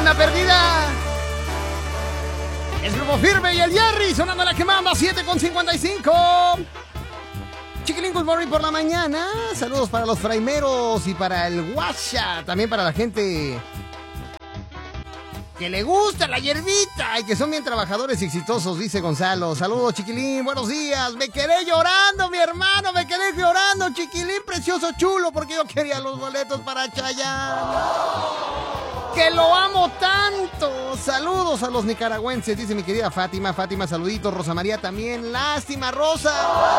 una perdida. Es Grupo Firme y el Jerry sonando la que manda 7:55. Chiquilín, good morning por la mañana. Saludos para los fraimeros y para el Guasha. También para la gente que le gusta la hierbita y que son bien trabajadores y exitosos, dice Gonzalo. Saludos, Chiquilín, buenos días. Me quedé llorando, mi hermano, me quedé llorando, Chiquilín, precioso chulo, porque yo quería los boletos para Chayanne. ¡Que lo amo tanto! Saludos a los nicaragüenses, dice mi querida Fátima. Fátima, saluditos. Rosa María también. Lástima, Rosa.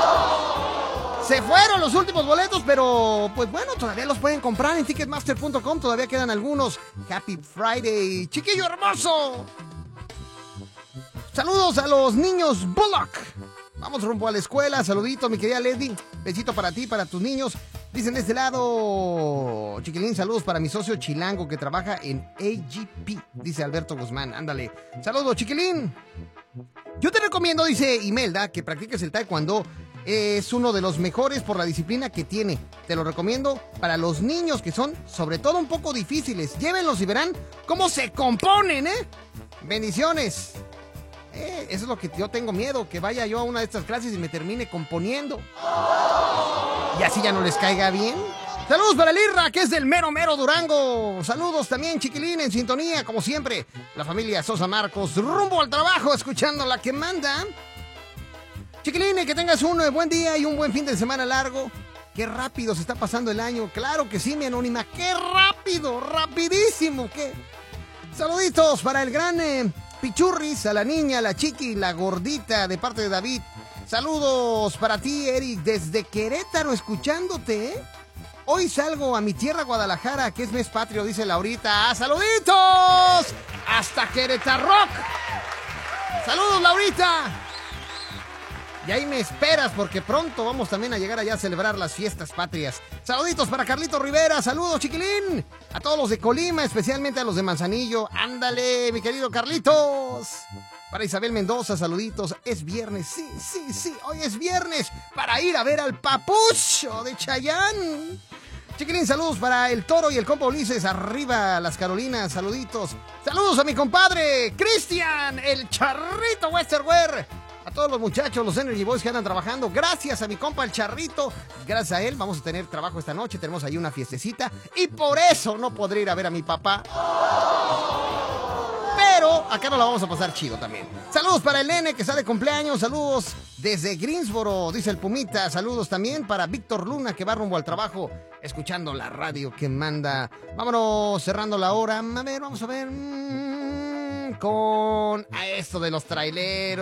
Se fueron los últimos boletos, pero pues bueno, todavía los pueden comprar en Ticketmaster.com. Todavía quedan algunos. Happy Friday, chiquillo hermoso. Saludos a los niños Bullock. Vamos rumbo a la escuela. Saludito, mi querida Lady. Besito para ti, para tus niños. Dicen de este lado, Chiquilín, saludos para mi socio Chilango que trabaja en AGP, dice Alberto Guzmán. Ándale. Saludos, Chiquilín. Yo te recomiendo, dice Imelda, que practiques el taekwondo. Es uno de los mejores por la disciplina que tiene. Te lo recomiendo para los niños que son, sobre todo, un poco difíciles. Llévenlos y verán cómo se componen, ¿eh? Bendiciones. Eso es lo que yo tengo miedo, que vaya yo a una de estas clases y me termine componiendo. Y así ya no les caiga bien. Saludos para el Irra, que es del mero Durango. Saludos también, Chiquilín, en sintonía, como siempre. La familia Sosa Marcos, rumbo al trabajo, escuchando la que manda. Chiquilín, que tengas un buen día y un buen fin de semana largo. Qué rápido se está pasando el año. Claro que sí, mi anónima. Qué rápido, rapidísimo. ¿Qué? Saluditos para el gran Pichurris, a la niña, la chiqui, la gordita, de parte de David. Saludos para ti, Eric, desde Querétaro, escuchándote, ¿eh? Hoy salgo a mi tierra, Guadalajara, que es mes patrio, dice Laurita. ¡Saluditos! ¡Hasta Querétaro Rock! ¡Saludos, Laurita! Y ahí me esperas, porque pronto vamos también a llegar allá a celebrar las fiestas patrias. Saluditos para Carlito Rivera. Saludos, Chiquilín. A todos los de Colima, especialmente a los de Manzanillo. Ándale, mi querido Carlitos. Para Isabel Mendoza, saluditos. Es viernes, sí. Hoy es viernes para ir a ver al papucho de Chayanne. Chiquilín, saludos para el Toro y el compa Ulises. Arriba las Carolinas, saluditos. Saludos a mi compadre Cristian, el Charrito Westerwear. A todos los muchachos, los Energy Boys que andan trabajando. Gracias a mi compa el Charrito. Gracias a él vamos a tener trabajo esta noche. Tenemos ahí una fiestecita. Y por eso no podré ir a ver a mi papá. Pero acá nos la vamos a pasar chido también. Saludos para el nene que está de cumpleaños. Saludos desde Greensboro, dice el Pumita. Saludos también para Víctor Luna, que va rumbo al trabajo escuchando la radio que manda. Vámonos cerrando la hora. A ver, vamos a ver. Con esto de los traileros.